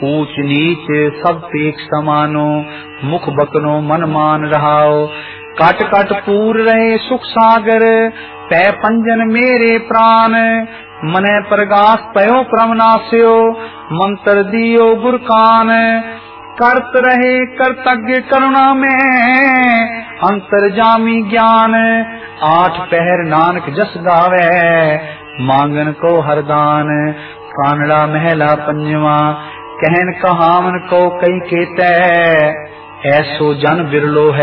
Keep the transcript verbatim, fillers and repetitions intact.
ऊंच नीच सब पेख समानो, मुख बकनो मन मान रहाओ। कट कट पूर रहे सुख सागर, पै पंजन मेरे प्राण। मनै प्रगास पयो प्रमनास्यो, मंत्र दियो गुर कान। करत रहे कर्तज्ञ करुणा में, अंतर्जामी ज्ञान। आठ पहर नानक जस गावे, मांगन को हरदान। कानड़ा महला पंजवा, कहन कहावन को कई केतै, ऐसो जन बिरलो है